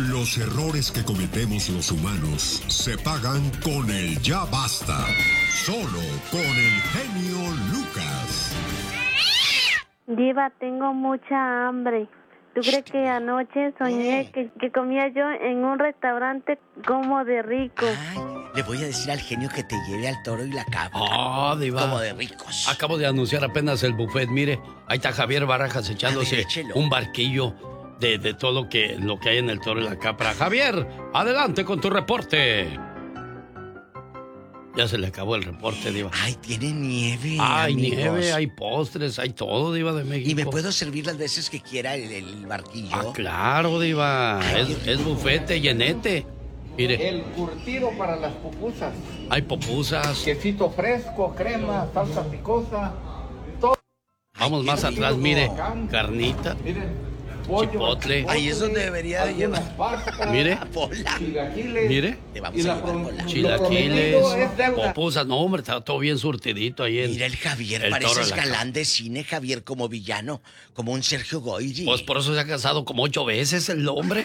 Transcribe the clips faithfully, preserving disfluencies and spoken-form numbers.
Los errores que cometemos los humanos se pagan con el ya basta. Solo con el genio Lucas. Diva, tengo mucha hambre. ¿Tú crees que anoche soñé que, que comía yo en un restaurante como de rico? Ay, le voy a decir al genio que te lleve al Toro y la Cabra. Oh, Diva. Como de ricos. Acabo de anunciar apenas el buffet. Mire, ahí está Javier Barajas echándose ver, un barquillo de, de todo lo que, lo que hay en el Toro y la Cabra. Javier, adelante con tu reporte. Ya se le acabó el reporte, Diva. Ay, tiene nieve. Hay amigos. nieve, hay postres, hay todo, Diva de México. ¿Y me puedo servir las veces que quiera el, el barquillo? Ah, claro, Diva. Ay, es, es bufete, llenete. Mire. El curtido para las pupusas. Hay pupusas. Quesito fresco, crema, salsa picosa. Todo. Vamos Ay, más rico. atrás, mire. Carnita. Miren. Pollo, Chipotle. Ahí es donde debería de llevar. Mire. Pola. Chilaquiles. Mire. Te vamos a llevar pola. Chilaquiles, es deuda. popusas. No, hombre, está todo bien surtidito ahí en... Mira el Javier, el Toro pareces de la galán de cine, Javier, como villano, como un Sergio Goyri. Pues por eso se ha casado como ocho veces el hombre.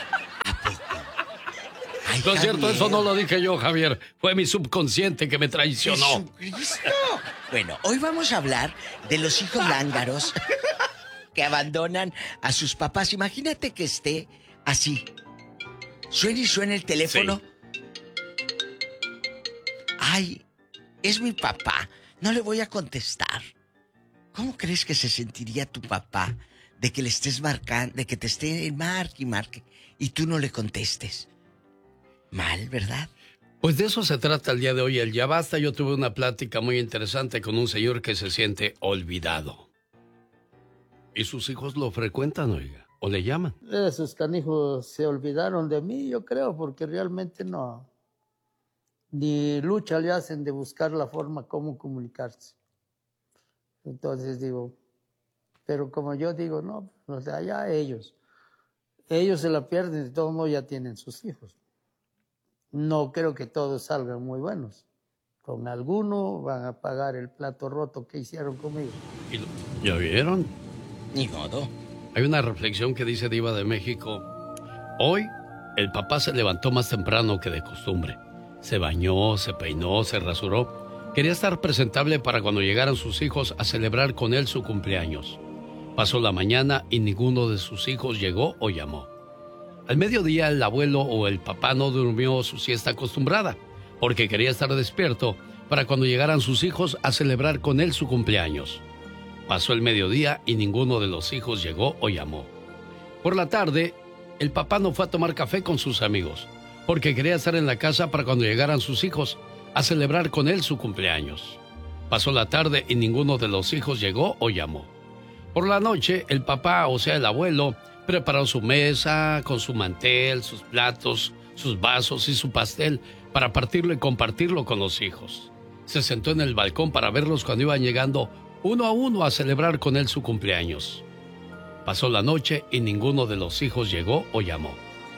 Ay, No es cierto, Javier. eso no lo dije yo, Javier. Fue mi subconsciente que me traicionó. ¡Jesucristo! Bueno, hoy vamos a hablar de los hijos lángaros que abandonan a sus papás. Imagínate que esté así. Suena y suena el teléfono. Sí. Ay, es mi papá. No le voy a contestar. ¿Cómo crees que se sentiría tu papá de que le estés marcando, de que te esté marque y marque y tú no le contestes? Mal, ¿verdad? Pues de eso se trata el día de hoy, el Ya Basta. Yo tuve una plática muy interesante con un señor que se siente olvidado. Y sus hijos lo frecuentan, oiga, o le llaman. Esos canijos se olvidaron de mí, yo creo, porque realmente no... Ni lucha le hacen de buscar la forma cómo comunicarse. Entonces digo, pero como yo digo, no, los de allá ellos. Ellos se la pierden, de todos modos ya tienen sus hijos. No creo que todos salgan muy buenos. Con alguno van a pagar el plato roto que hicieron conmigo. ¿Y lo, ¿Ya vieron? Ni modo. Hay una reflexión que dice Diva de México. Hoy, el papá se levantó más temprano que de costumbre. Se bañó, se peinó, se rasuró. Quería estar presentable para cuando llegaran sus hijos a celebrar con él su cumpleaños. Pasó la mañana y ninguno de sus hijos llegó o llamó. Al mediodía el abuelo o el papá no durmió su siesta acostumbrada, porque quería estar despierto para cuando llegaran sus hijos a celebrar con él su cumpleaños. Pasó el mediodía y ninguno de los hijos llegó o llamó. Por la tarde, el papá no fue a tomar café con sus amigos, porque quería estar en la casa para cuando llegaran sus hijos a celebrar con él su cumpleaños. Pasó la tarde y ninguno de los hijos llegó o llamó. Por la noche, el papá, o sea el abuelo, preparó su mesa con su mantel, sus platos, sus vasos y su pastel para partirlo y compartirlo con los hijos. Se sentó en el balcón para verlos cuando iban llegando uno a uno a celebrar con él su cumpleaños. Pasó la noche y ninguno de los hijos llegó o llamó.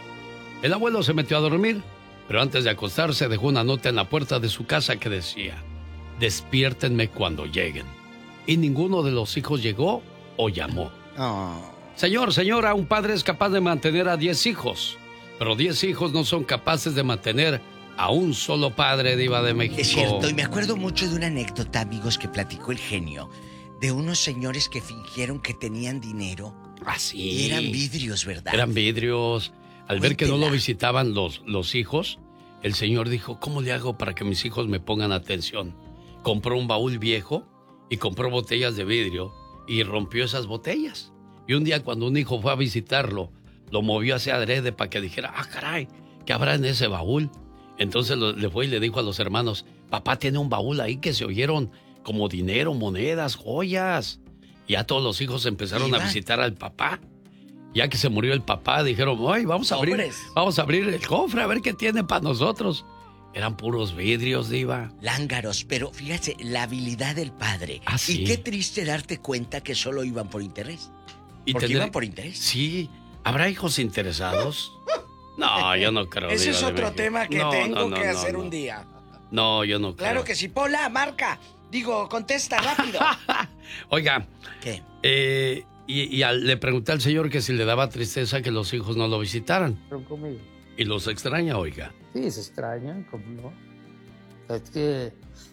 El abuelo se metió a dormir, pero antes de acostarse dejó una nota en la puerta de su casa que decía: despiértenme cuando lleguen. Y ninguno de los hijos llegó o llamó. Oh. Señor, señora, un padre es capaz de mantener a diez hijos, pero diez hijos no son capaces de mantener a un solo padre, Diva de México. Es cierto, y me acuerdo mucho de una anécdota, amigos, que platicó el genio, de unos señores que fingieron que tenían dinero. Ah, sí. Y eran vidrios, ¿verdad? Eran vidrios. Al ver que no lo visitaban los, los hijos, el señor dijo: ¿cómo le hago para que mis hijos me pongan atención? Compró un baúl viejo y compró botellas de vidrio y rompió esas botellas. Y un día cuando un hijo fue a visitarlo, lo movió hacia adrede para que dijera: ah, caray, ¿qué habrá en ese baúl? Entonces lo, le fue y le dijo a los hermanos: papá tiene un baúl ahí que se oyeron como dinero, monedas, joyas. Y ya todos los hijos empezaron a visitar al papá. Ya que se murió el papá, dijeron: ay, vamos a abrir, Hombres. vamos a abrir el cofre a ver qué tiene para nosotros. Eran puros vidrios, Diva. Lángaros, pero fíjate, la habilidad del padre. Ah, sí. Y qué triste darte cuenta que solo iban por interés. Y Porque tener... iban por interés. Sí. ¿Habrá hijos interesados? No, yo no creo. Ese Diva es de otro México. tema que No, tengo no, no, que no, hacer no. un día. No, yo no creo. Claro que sí. Pola, marca. Digo, contesta rápido. Oiga. ¿Qué? Eh, Y, y al, le pregunté al señor que si le daba tristeza que los hijos no lo visitaran. Pero conmigo. Y los extraña, oiga. Sí, se extrañan, como no. Es que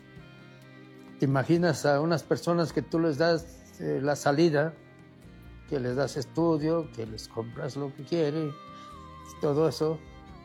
te imaginas a unas personas que tú les das eh, la salida, que les das estudio, que les compras lo que quieren, todo eso.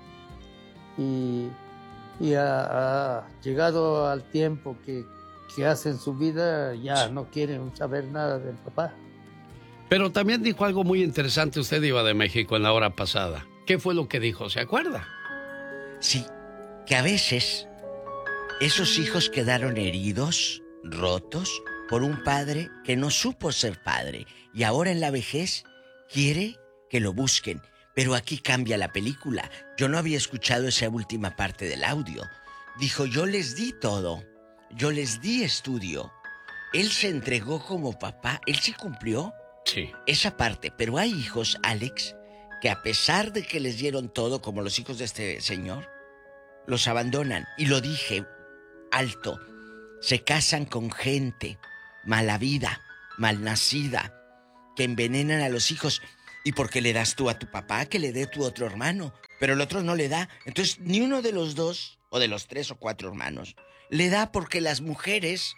Y, y ha, ha llegado al tiempo que, que hacen su vida, ya no quieren saber nada del papá. Pero también dijo algo muy interesante usted, Diva de México, en la hora pasada. ¿Qué fue lo que dijo? ¿Se acuerda? Sí, que a veces esos hijos quedaron heridos, rotos, por un padre que no supo ser padre. Y ahora en la vejez quiere que lo busquen. Pero aquí cambia la película. Yo no había escuchado esa última parte del audio. Dijo, yo les di todo. Yo les di estudio. Él se entregó como papá. Él sí cumplió. Sí. Esa parte, pero hay hijos, Alex, que a pesar de que les dieron todo, como los hijos de este señor, los abandonan. Y lo dije alto, se casan con gente mala vida, malnacida, que envenenan a los hijos. ¿Y por qué le das tú a tu papá que le dé tu otro hermano? Pero el otro no le da. Entonces, ni uno de los dos, o de los tres o cuatro hermanos, le da porque las mujeres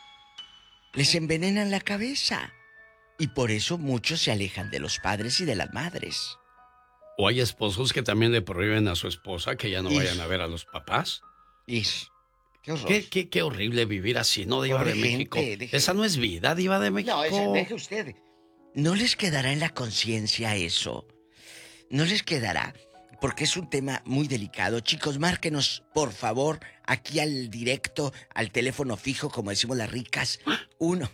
les envenenan la cabeza. Y por eso muchos se alejan de los padres y de las madres. O hay esposos que también le prohíben a su esposa que ya no Ish. vayan a ver a los papás. Ish. Qué horror. Qué, qué, qué horrible vivir así, ¿no, Diva Pobre de México? gente, deje... Esa no es vida, Diva de México. No, esa, deje usted. ¿No les quedará en la conciencia eso? ¿No les quedará? Porque es un tema muy delicado. Chicos, márquenos, por favor, aquí al directo, al teléfono fijo, como decimos las ricas. Uno...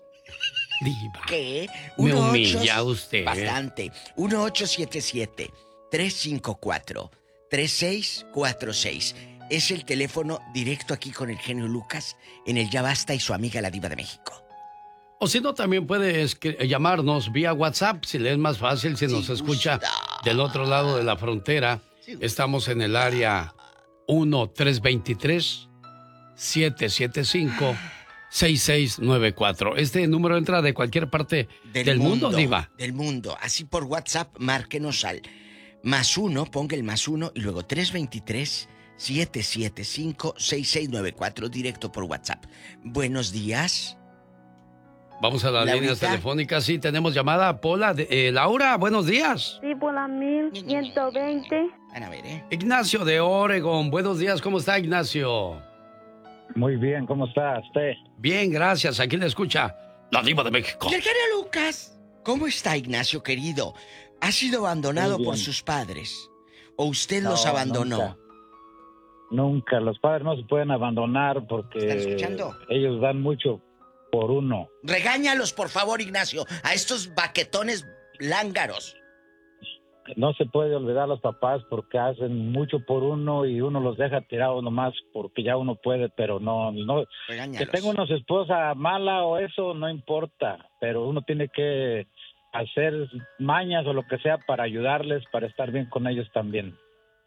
Diva. ¿Qué? Me humilla usted. Bastante. uno ocho siete siete, tres cinco cuatro, tres seis cuatro seis. Es el teléfono directo aquí con el genio Lucas en el Ya Basta y su amiga la Diva de México. O si no, también puedes llamarnos vía WhatsApp, si le es más fácil, si nos escucha del otro lado de la frontera. Estamos en el área uno tres dos tres, siete siete cinco, seis seis nueve cuatro. Este número entra de cualquier parte del, del mundo, mundo, Diva. Del mundo. Así por WhatsApp, márquenos al más uno, ponga el más uno y luego tres dos tres, siete siete cinco, seis seis nueve cuatro, directo por WhatsApp. Buenos días. Vamos a las Laurita. líneas telefónicas. Sí, tenemos llamada. Pola, de, eh, Laura, buenos días. Sí, Pola mil ciento veinte. Van a ver, ¿eh? Ignacio de Oregon, buenos días. ¿Cómo está, Ignacio? Muy bien, ¿cómo está usted? Bien, gracias. Aquí le escucha la Diva de México. ¿Y el genio Lucas? ¿Cómo está, Ignacio, querido? ¿Ha sido abandonado por sus padres? ¿O usted no, los abandonó? Nunca. nunca. Los padres no se pueden abandonar porque ¿están escuchando? Ellos dan mucho por uno. Regáñalos, por favor, Ignacio, a estos baquetones lángaros. No se puede olvidar a los papás porque hacen mucho por uno y uno los deja tirados nomás porque ya uno puede, pero no, no. Regáñalos. Que tenga una esposa mala o eso no importa, pero uno tiene que hacer mañas o lo que sea para ayudarles, para estar bien con ellos también.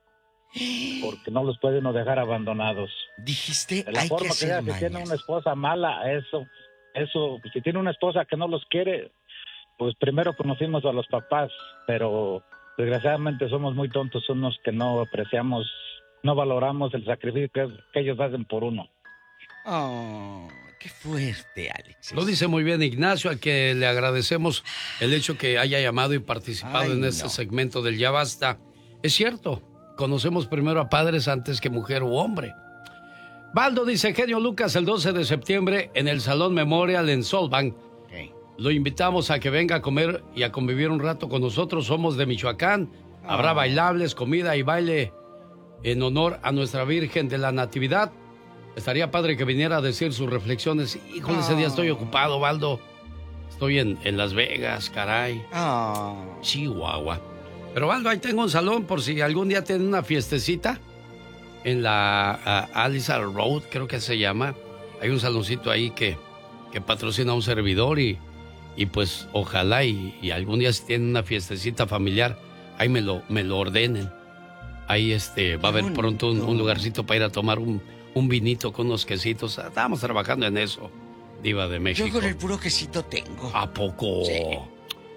Porque no los puede uno dejar abandonados. Dijiste, de la hay forma que que sea, hacer si tiene una esposa mala, eso, eso, si tiene una esposa que no los quiere, pues primero conocimos a los papás, pero desgraciadamente somos muy tontos unos que no apreciamos, no valoramos el sacrificio que, que ellos hacen por uno. Oh, qué fuerte, Alex. Lo dice muy bien Ignacio, al que le agradecemos el hecho que haya llamado y participado Ay, en este no. segmento del Ya Basta. Es cierto, conocemos primero a padres antes que mujer u hombre. Baldo dice, genio Lucas, el doce de septiembre en el Salón Memorial en Solvang. Okay. Lo invitamos a que venga a comer y a convivir un rato con nosotros. Somos de Michoacán. Oh. Habrá bailables, comida y baile en honor a nuestra Virgen de la Natividad. Estaría padre que viniera a decir sus reflexiones. Híjole, oh. ese día estoy ocupado, Baldo. Estoy en, en Las Vegas, caray. Oh. Chihuahua. Pero, Baldo, ahí tengo un salón por si algún día tienen una fiestecita. En la uh, Alice Road, creo que se llama. Hay un saloncito ahí que, que patrocina a un servidor y, y pues ojalá y, y algún día si tienen una fiestecita familiar, ahí me lo, me lo ordenen. Ahí este va a haber pronto un, un lugarcito para ir a tomar un, un vinito con unos quesitos. Estábamos trabajando en eso, Diva de México. Yo con el puro quesito tengo. ¿A poco? Sí.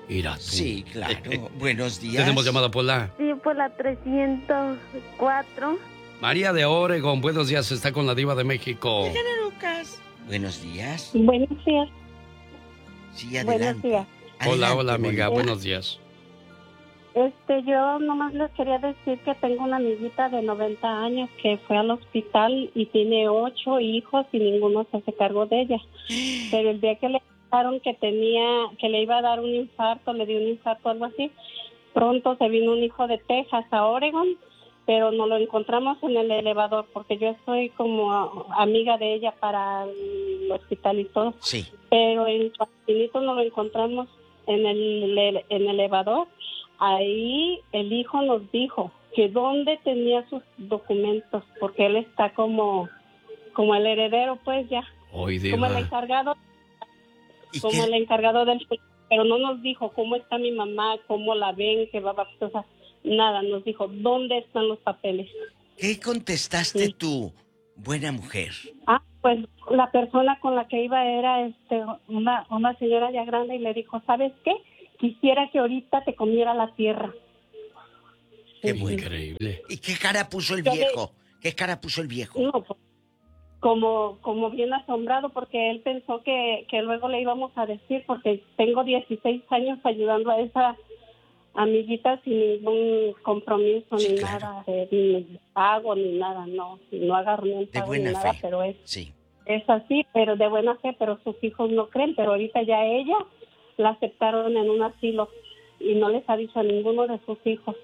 Mira tú. Sí, claro. Buenos días. ¿Tenemos llamada, Pola? Sí, por la trescientos cuatro. María de Oregon, buenos días, está con la Diva de México. Lucas. Buenos días. Buenos días. Sí, adelante. Buenos días. Hola, Adelante, hola, amiga, bonita. buenos días. Este, yo nomás les quería decir que tengo una amiguita de noventa años que fue al hospital y tiene ocho hijos y ninguno se hace cargo de ella. Pero el día que le dijeron que tenía, que le iba a dar un infarto, le dio un infarto o algo así, pronto se vino un hijo de Texas a Oregon, pero no lo encontramos en el elevador porque yo soy como amiga de ella para el hospital y todo. Sí. Pero en Facilito no lo encontramos en el, en el elevador. Ahí el hijo nos dijo que dónde tenía sus documentos, porque él está como, como el heredero, pues ya, Hoy, como el Diva. encargado, ¿Y como qué? el encargado del, pero no nos dijo cómo está mi mamá, cómo la ven, que va a, o sea, nada, nos dijo dónde están los papeles. ¿Qué contestaste Sí. tú, buena mujer? Ah, pues la persona con la que iba era este una, una señora ya grande y le dijo, ¿sabes qué? Quisiera que ahorita te comiera la tierra. Qué bueno. Increíble. ¿Y qué cara puso el Yo le- viejo? ¿Qué cara puso el viejo? No, pues, como, como bien asombrado porque él pensó que, que luego le íbamos a decir porque tengo dieciséis años ayudando a esa amiguita sin ningún compromiso Sí, ni claro. nada de ni pago ni nada, no, no agarro ni un De pago ni buena nada, fe. pero es Sí. Es así, pero de buena fe, pero sus hijos no creen, pero ahorita ya ella la aceptaron en un asilo y no les ha dicho a ninguno de sus hijos.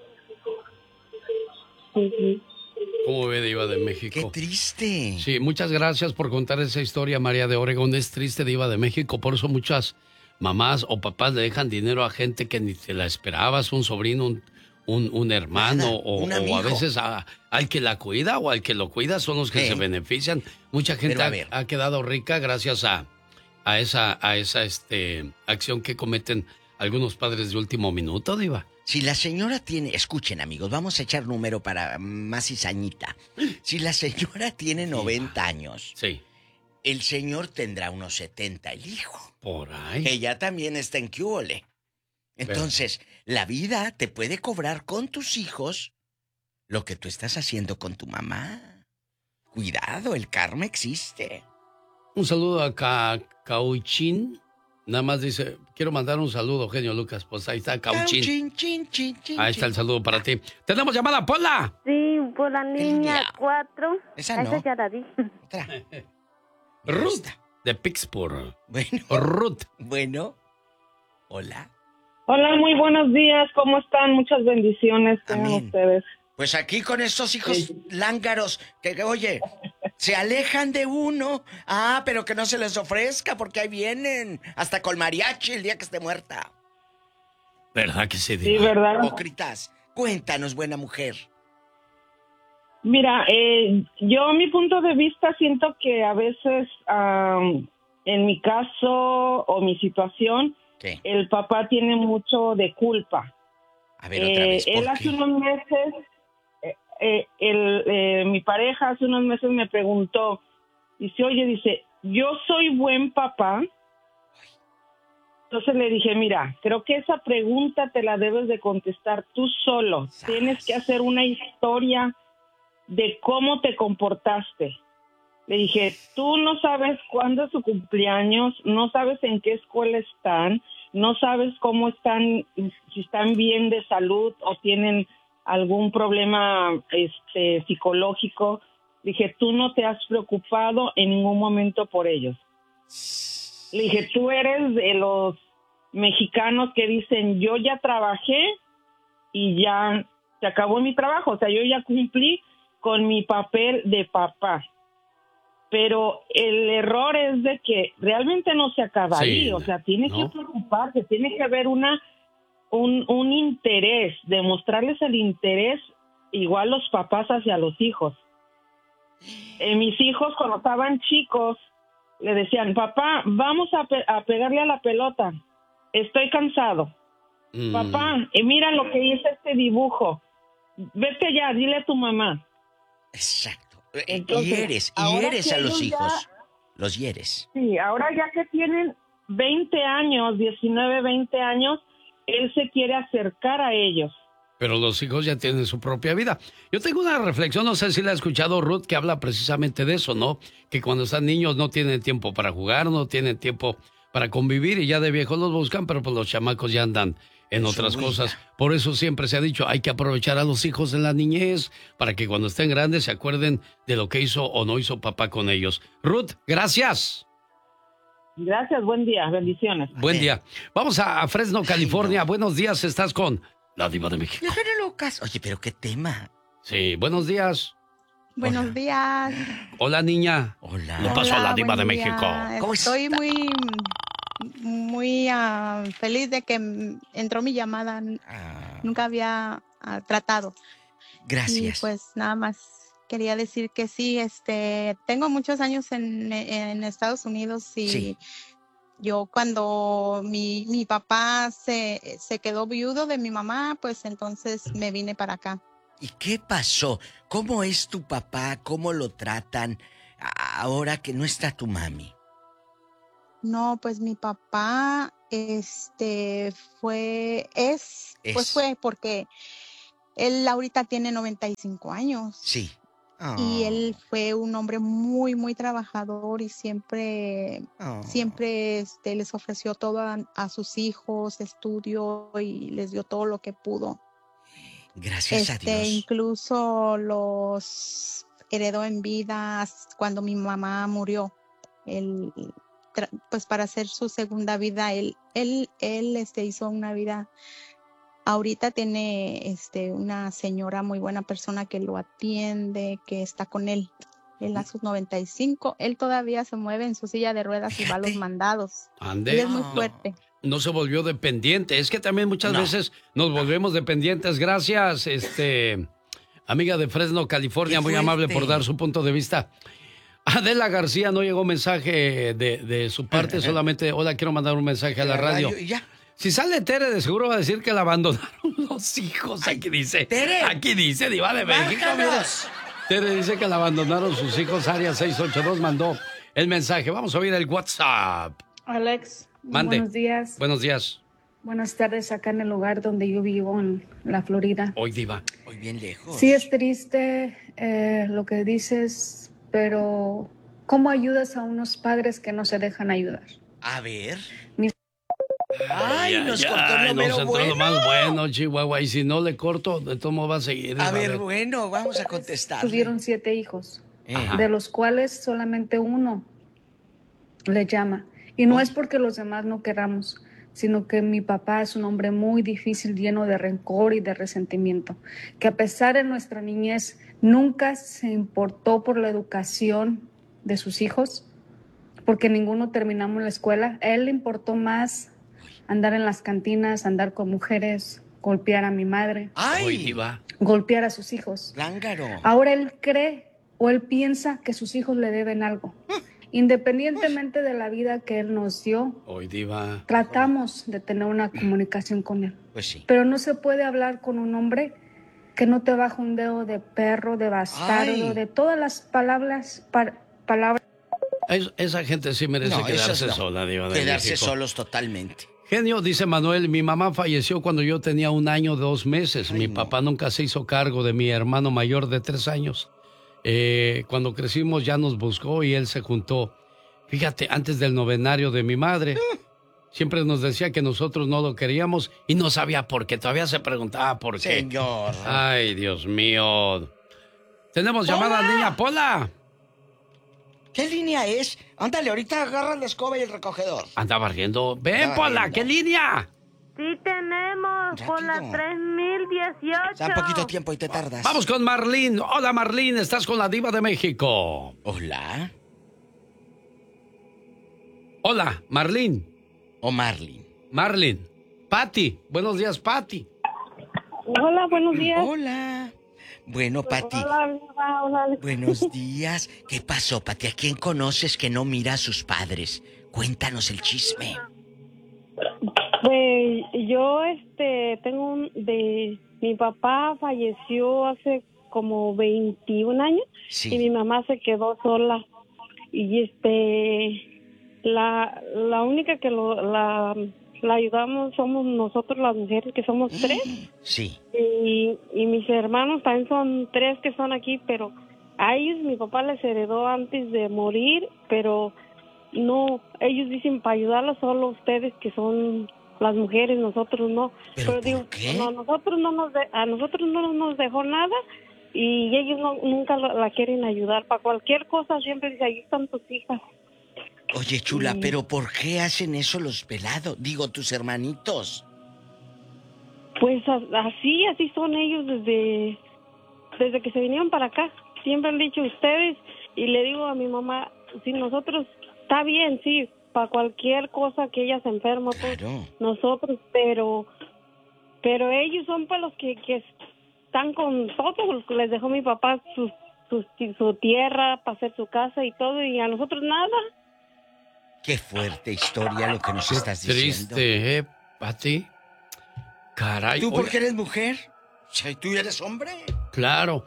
Ujú. ¿Cómo ve, Diva de Qué México? triste. Sí, muchas gracias por contar esa historia, María de Oregón. Es triste, Diva de México. Por eso muchas mamás o papás le dejan dinero a gente que ni te la esperabas, un sobrino, un, un, un hermano, Nada, o, un o amigo. a veces a- al que la cuida o al que lo cuida son los que Sí. se benefician. Mucha gente Pero a ha, ver. ha quedado rica gracias a, a esa, a esa este, acción que cometen algunos padres de último minuto, Diva. Si la señora tiene, escuchen amigos, vamos a echar número para más cizañita. Si la señora tiene noventa años, Sí, el señor tendrá unos setenta, el hijo. por ahí. Ella también está en Cúole. Entonces, la vida te puede cobrar con tus hijos lo que tú estás haciendo con tu mamá. Cuidado, el karma existe. Un saludo a Ca Cauchín. Nada más dice, quiero mandar un saludo, genio Lucas. Pues ahí está Cauchín. Chin, chin, chin, chin, Ahí está el chin. saludo para ti. ¡Tenemos llamada, Pola! Sí, por la niña niña. cuatro. Esa no. Esa ya la dije. Otra. Ruth, de Pittsburgh. Bueno, Ruth. bueno. Hola. Hola, muy buenos días. ¿Cómo están? Muchas bendiciones tengan Amén. ustedes. Pues aquí con estos hijos lángaros que, que, oye, se alejan de uno. Ah, pero que no se les ofrezca porque ahí vienen. Hasta con mariachi el día que esté muerta. ¿Verdad que se Sí, diva? ¿verdad? Hipócritas. Cuéntanos, buena mujer. Mira, eh, yo mi punto de vista siento que a veces, am, en mi caso o mi situación, ¿Qué? el papá tiene mucho de culpa. A ver, otra Eh, vez, ¿por él qué? hace unos meses, eh, eh, el, eh, mi pareja hace unos meses me preguntó, dice, oye, dice, yo soy buen papá. Entonces le dije, mira, creo que esa pregunta te la debes de contestar tú solo. Sas. Tienes que hacer una historia de cómo te comportaste. Le dije, tú no sabes cuándo es su cumpleaños, no sabes en qué escuela están, no sabes cómo están, si están bien de salud o tienen algún problema este, psicológico. Dije, tú no te has preocupado en ningún momento por ellos. Le dije, tú eres de los mexicanos que dicen, yo ya trabajé y ya se acabó mi trabajo. O sea, yo ya cumplí con mi papel de papá. Pero el error es de que realmente no se acaba Sí, ahí. O sea, tiene ¿no? que preocuparse, tiene que haber una un, un interés, demostrarles el interés igual los papás hacia los hijos. Eh, mis hijos cuando estaban chicos le decían, papá, vamos a, pe- a pegarle a la pelota, estoy cansado. Mm, Papá, eh, mira lo que hice este dibujo, vete allá, dile a tu mamá. Exacto. Eh, Entonces, hieres, ahora hieres que a los ellos ya- hijos. Los hieres. Sí, ahora ya que tienen veinte años, diecinueve, veinte años, él se quiere acercar a ellos. Pero los hijos ya tienen su propia vida. Yo tengo una reflexión, no sé si la ha escuchado Ruth, que habla precisamente de eso, ¿no? Que cuando están niños no tienen tiempo para jugar, no tienen tiempo para convivir y ya de viejos los buscan, pero pues los chamacos ya andan en otras cosas. Por eso siempre se ha dicho, hay que aprovechar a los hijos en la niñez para que cuando estén grandes se acuerden de lo que hizo o no hizo papá con ellos. Ruth, gracias. Gracias, buen día, bendiciones. Buen día. Vamos a, a Fresno, California. Buenos días, estás con la Diva de México. Lucas. Oye, pero qué tema. Sí, buenos días. Buenos Hola. días. Hola, niña. Hola. ¿Qué pasó a la Diva de día. México? ¿Cómo Estoy está? muy, muy uh, feliz de que entró mi llamada. Ah. Nunca había uh, tratado. Gracias. Y pues nada más quería decir que sí, este, tengo muchos años en, en Estados Unidos y sí. Yo cuando mi, mi papá se, se quedó viudo de mi mamá, pues entonces me vine para acá. ¿Y qué pasó? ¿Cómo es tu papá? ¿Cómo lo tratan ahora que no está tu mami? No, pues mi papá, este, fue, es, es. pues fue porque él ahorita tiene noventa y cinco años. Sí. Oh. Y él fue un hombre muy, muy trabajador y siempre, oh. siempre este, les ofreció todo a, a sus hijos, estudio y les dio todo lo que pudo. Gracias este, a Dios. Incluso los heredó en vida cuando mi mamá murió. Él, pues para hacer su segunda vida, él, él, él este, hizo una vida. Ahorita tiene este, una señora muy buena persona que lo atiende, que está con él. Él a sus noventa y cinco, él todavía se mueve en su silla de ruedas Fíjate. y va a los mandados. Ande. Él es muy fuerte. No, no se volvió dependiente. Es que también muchas no. veces nos volvemos dependientes. Gracias, este, amiga de Fresno, California, muy amable por dar su punto de vista. Adela García, no llegó mensaje de, de su parte, solamente, hola, quiero mandar un mensaje a la, la radio. radio y ya. Si sale Tere, de seguro va a decir que la abandonaron los hijos. Ay, aquí dice. Tere. Aquí dice, Diva de México. Tere dice que la abandonaron sus hijos. Área seis ocho dos mandó el mensaje. Vamos a oír el WhatsApp. Alex, Mande. buenos días. Buenos días. Buenas tardes acá en el lugar donde yo vivo, en la Florida. Hoy, Diva. Hoy bien lejos. Sí, es triste eh, lo que dices, pero ¿cómo ayudas a unos padres que no se dejan ayudar? A ver... Mis Ay, ay, nos ay, cortó ay, lo nos mero entró bueno. lo más bueno, Chihuahua. Y si no le corto, de todo modo va a seguir. A, a ver, ver, bueno, vamos a contestar. Tuvieron siete hijos, Ajá. de los cuales solamente uno le llama. Y no oh. es porque los demás no queramos, sino que mi papá es un hombre muy difícil, lleno de rencor y de resentimiento, que a pesar de nuestra niñez, nunca se importó por la educación de sus hijos, porque ninguno terminamos la escuela. A él le importó más andar en las cantinas, andar con mujeres, golpear a mi madre, ¡ay! Golpear a sus hijos. Lángaro. Ahora él cree o él piensa que sus hijos le deben algo. Independientemente de la vida que él nos dio, Hoy, Diva. tratamos de tener una comunicación con él. Pues sí. Pero no se puede hablar con un hombre que no te baja un dedo de perro, de bastardo, Ay. de todas las palabras, pa- palabras. Es, esa gente sí merece no, quedarse no. sola, Diva de Quedarse México. solos totalmente. Genio, dice Manuel, mi mamá falleció cuando yo tenía un año, dos meses. Ay, mi no. papá nunca se hizo cargo de mi hermano mayor de tres años. Eh, cuando crecimos ya nos buscó y él se juntó. Fíjate, antes del novenario de mi madre. Siempre nos decía que nosotros no lo queríamos y no sabía por qué. Todavía se preguntaba por qué. Señor. Ay, Dios mío. Tenemos llamada, niña Pola. ¿Qué línea es? Ándale, ahorita agarra la escoba y el recogedor. Anda barriendo. Ven, Pola, ¿qué línea? Sí tenemos, por la tres mil dieciocho. Da poquito tiempo y te tardas. Vamos con Marlene. Hola, Marlene, estás con la Diva de México. Hola. Hola, Marlene. O Marlene. Marlene. Pati. Buenos días, Pati. Hola, buenos días. Hola. Bueno, Pati. Hola, hola, hola. Buenos días. ¿Qué pasó, Pati? ¿A quién conoces que no mira a sus padres? Cuéntanos el chisme. Pues yo, este, tengo un... de mi papá falleció hace como veintiún años. Sí. Y mi mamá se quedó sola. Y este... La, la única que lo, la la ayudamos, somos nosotros las mujeres, que somos tres. Sí. Y, y mis hermanos también son tres que son aquí, pero a ellos mi papá les heredó antes de morir, pero no, ellos dicen para ayudarlos solo ustedes que son las mujeres, nosotros no. ¿Pero, pero digo, qué? No, nosotros no nos de, a nosotros no nos dejó nada y ellos no, nunca la, la quieren ayudar. Para cualquier cosa siempre dicen, ahí están tus hijas. Oye, chula, Sí. ¿pero por qué hacen eso los pelados? Digo, tus hermanitos. Pues a- así, así son ellos desde, desde que se vinieron para acá. Siempre han dicho ustedes y le digo a mi mamá, si nosotros, está bien, sí, para cualquier cosa que ella se enferma, pues Claro. nosotros, pero pero ellos son pues los que, que están con todo, los que les dejó mi papá su, su, su tierra para hacer su casa y todo, y a nosotros nada. Qué fuerte historia lo que nos estás diciendo. Triste, ¿eh, Pati? Caray. ¿Tú oiga, porque eres mujer? Si tú eres hombre. Claro.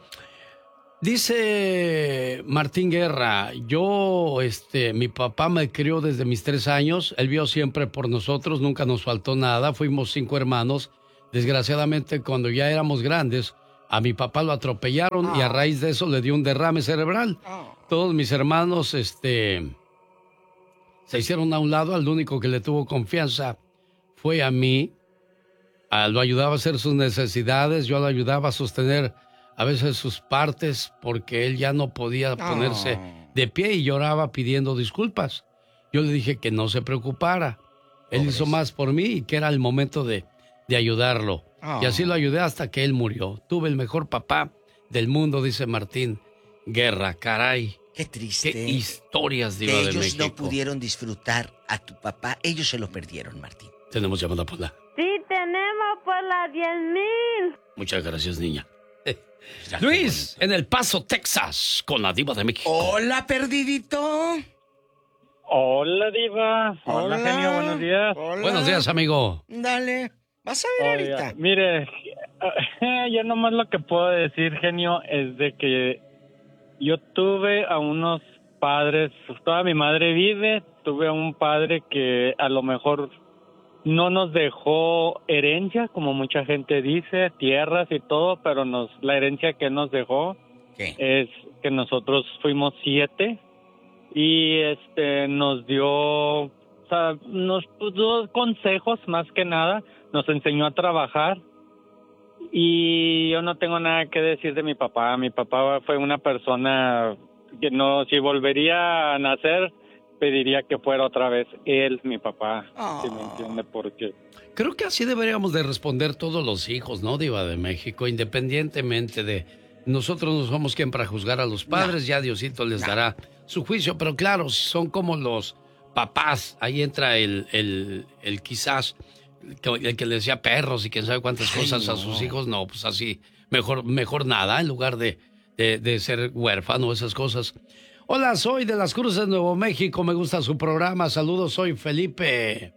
Dice Martín Guerra, yo, este, mi papá me crió desde mis tres años, él vio siempre por nosotros, nunca nos faltó nada, fuimos cinco hermanos. Desgraciadamente, cuando ya éramos grandes, a mi papá lo atropellaron Oh. y a raíz de eso le dio un derrame cerebral. Oh. Todos mis hermanos, este, se hicieron a un lado, al único que le tuvo confianza fue a mí. Ah, lo ayudaba a hacer sus necesidades, yo lo ayudaba a sostener a veces sus partes porque él ya no podía ponerse Oh. de pie y lloraba pidiendo disculpas. Yo le dije que no se preocupara. Él Pobrecito. hizo más por mí y que era el momento de, de ayudarlo. Oh. Y así lo ayudé hasta que él murió. Tuve el mejor papá del mundo, dice Martín Guerra. Caray, Qué triste. qué historias, Diva Que de ellos México. no pudieron disfrutar a tu papá. Ellos se lo perdieron, Martín. Tenemos llamada por la. Sí, tenemos por las diez mil. Muchas gracias, niña. Ya, qué Luis, en El Paso, Texas, con la Diva de México. Hola, perdidito. Hola, Diva. Hola, genio, buenos días. Hola. Buenos días, amigo. Dale. Vas a ver Oiga, ahorita. mire, yo nomás lo que puedo decir, genio, es de que yo tuve a unos padres, toda mi madre vive, tuve a un padre que a lo mejor no nos dejó herencia, como mucha gente dice, tierras y todo, pero nos la herencia que nos dejó ¿Qué? es que nosotros fuimos siete y este nos dio, o sea, nos dio consejos más que nada, nos enseñó a trabajar y yo no tengo nada que decir de mi papá. Mi papá fue una persona que no, si volvería a nacer, pediría que fuera otra vez él, mi papá, Oh. si me entiende, porque Creo que así deberíamos de responder todos los hijos, ¿no, Diva de México? Independientemente de... Nosotros no somos quien para juzgar a los padres, ya Diosito les No. dará su juicio, pero claro, son como los papás, ahí entra el, el, el quizás, que- el que le decía perros y quién sabe cuántas Ay, cosas a no. sus hijos, no, pues así, mejor, mejor nada, en lugar de, de, de ser huérfano, esas cosas. Hola, soy de Las Cruces, Nuevo México, me gusta su programa, saludos, soy Felipe.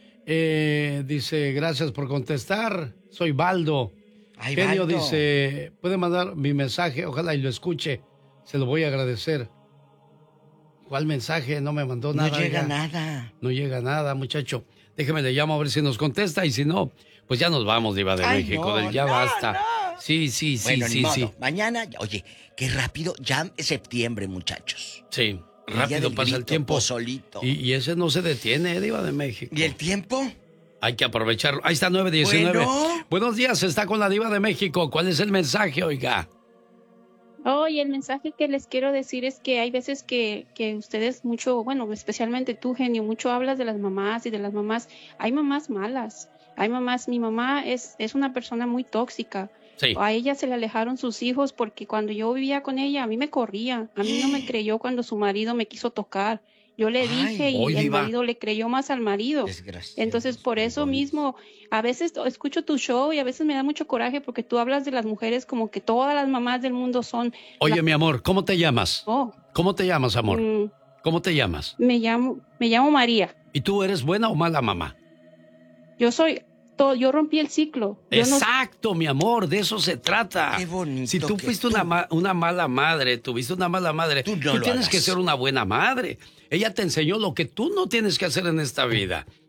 Eh, dice, gracias por contestar, soy Baldo. Ay, Genio Baldo. dice, puede mandar mi mensaje, ojalá y lo escuche, se lo voy a agradecer. ¿Cuál mensaje? No me mandó No nada. llega oiga. nada. No llega nada, muchacho. Déjeme le llamo a ver si nos contesta y si no, pues ya nos vamos, Diva de Ay, México, no, del ya no, basta. no. Sí, sí, sí, Bueno, ni sí, modo. sí. Mañana, oye, qué rápido, ya es septiembre, muchachos. Sí, El día rápido del pasa el grito, tiempo. pozolito. Y, y ese no se detiene, Diva de México. ¿Y el tiempo? Hay que aprovecharlo. Ahí está nueve diecinueve. Bueno. Buenos días, está con la Diva de México. ¿Cuál es el mensaje, oiga? Oh, y el mensaje que les quiero decir es que hay veces que, que ustedes mucho, bueno, especialmente tú, Genio, mucho hablas de las mamás y de las mamás. Hay mamás malas, hay mamás, mi mamá es, es una persona muy tóxica. Sí. A ella se le alejaron sus hijos porque cuando yo vivía con ella, a mí me corría. A mí no me creyó cuando su marido me quiso tocar. Yo le Ay, dije y oye, el Diva. marido le creyó más al marido. Desgraciados, Entonces, por eso bribones. mismo, a veces escucho tu show y a veces me da mucho coraje porque tú hablas de las mujeres como que todas las mamás del mundo son... Oye, la- mi amor, ¿cómo te llamas? Oh, ¿Cómo te llamas, amor? mm, ¿Cómo te llamas? me llamo, me llamo María. ¿Y tú eres buena o mala mamá? Yo soy, todo, yo rompí el ciclo. Yo no- Exacto, mi amor, de eso se trata. Qué bonito Si tú que fuiste tú- Una, ma- una mala madre, tuviste una mala madre, Tú tú, no lo tienes hagas. que ser una buena madre. Ella te enseñó lo que tú no tienes que hacer en esta vida.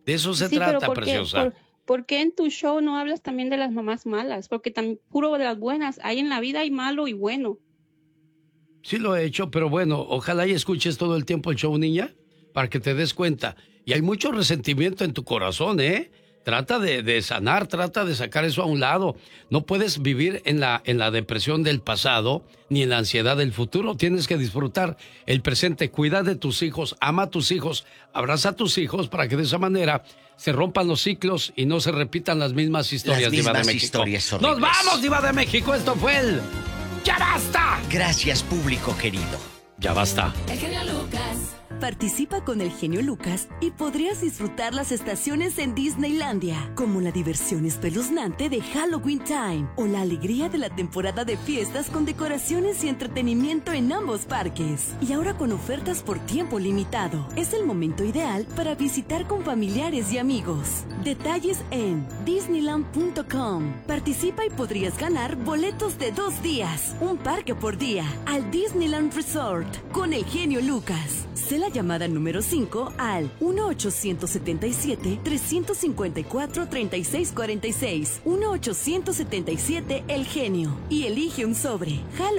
De eso se Sí, pero trata, ¿por qué, preciosa. por, por qué en tu show no hablas también de las mamás malas? Porque tan puro de las buenas. Hay en la vida hay malo y bueno. Sí lo he hecho, pero bueno, ojalá y escuches todo el tiempo el show, niña, para que te des cuenta. Y hay mucho resentimiento en tu corazón, ¿eh? Trata de, de sanar, trata de sacar eso a un lado. No puedes vivir en la, en la depresión del pasado ni en la ansiedad del futuro. Tienes que disfrutar el presente. Cuida de tus hijos, ama a tus hijos, abraza a tus hijos para que de esa manera se rompan los ciclos y no se repitan las mismas historias, Las Diva de mismas México. historias horribles. ¡Nos vamos, Diva de México! Esto fue el ¡Ya basta! Gracias, público querido. Ya basta. El genio Lucas. Participa con el genio Lucas y podrías disfrutar las estaciones en Disneylandia, como la diversión espeluznante de Halloween Time o la alegría de la temporada de fiestas con decoraciones y entretenimiento en ambos parques. Y ahora con ofertas por tiempo limitado. Es el momento ideal para visitar con familiares y amigos. Detalles en disneyland punto com. Participa y podrías ganar boletos de dos días, un parque por día, al Disneyland Resort con el genio Lucas. Sé la llamada número cinco al uno ochocientos setenta y siete, trescientos cincuenta y cuatro, treinta y seis cuarenta y seis. uno ochocientos setenta y siete El Genio. Y elige un sobre. Jalo